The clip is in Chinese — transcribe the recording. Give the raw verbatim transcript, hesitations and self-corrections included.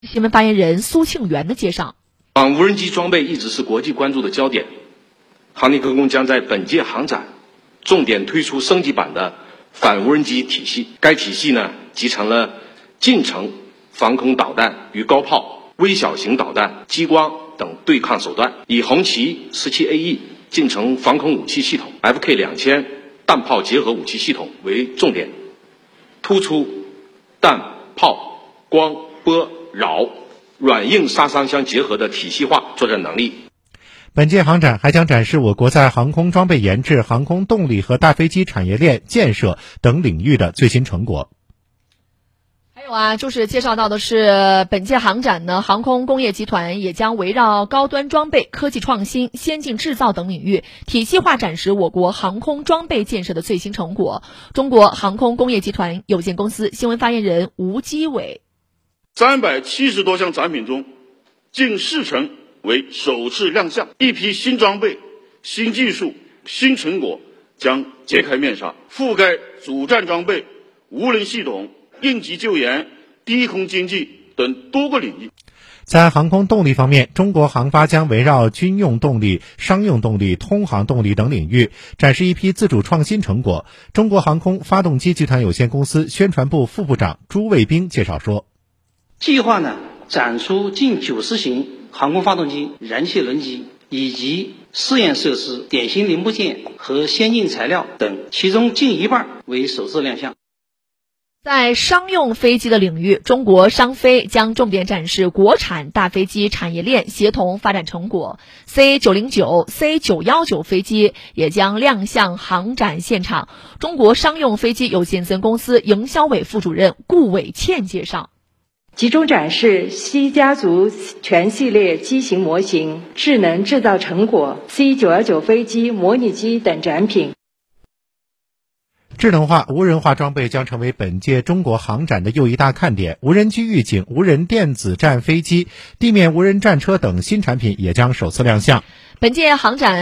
新闻发言人苏庆元的介绍。 反无人机装备一直是国际关注的焦点，航天科工将在本届航展重点推出升级版的反无人机体系。该体系呢，集成了近程防空导弹与高炮、微小型导弹、激光等对抗手段，以红旗 十七 A E 近程防空武器系统、F K 两千 弹炮结合武器系统为重点，突出弹、炮、光、波、扰、软硬杀伤相结合的体系化作战能力。 本届航展还将展示我国在航空装备研制、航空动力和大飞机产业链建设等领域的最新成果。 还有啊，就是介绍到的是本届航展呢，航空工业集团也将围绕高端装备、科技创新、先进制造等领域，体系化展示我国航空装备建设的最新成果。中国航空工业集团有限公司新闻发言人吴基伟： 三百七十多项展品中，近四成为首次亮相，一批新装备、新技术、新成果将揭开面纱，覆盖主战装备、无人系统、应急救援、低空经济等多个领域。 在航空动力方面，中国航发将围绕军用动力、商用动力、通航动力等领域展示一批自主创新成果。中国航空发动机集团有限公司宣传部副部长朱卫兵介绍说， 计划呢展出近九十型航空发动机、燃气轮机以及试验设施、典型零部件和先进材料等，其中近一半为首次亮相。 在商用飞机的领域，中国商飞将重点展示国产大飞机产业链协同发展成果。C 九零九、C 九一九 飞机也将亮相航展现场。中国商用飞机有限责任公司营销委副主任顾伟倩介绍， 集中展示 C 家族全系列机型模型、智能制造成果、C 九一九 飞机模拟机等展品。 智能化、无人化装备将成为本届中国航展的又一大看点。无人机预警、无人电子战飞机、地面无人战车等新产品也将首次亮相。 本届航展